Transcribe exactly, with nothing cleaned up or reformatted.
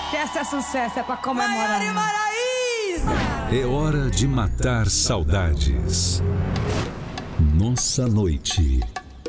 Que essa é sucesso, é pra comemorar. Maiara e Maraísa! É hora de matar saudades. Nossa noite.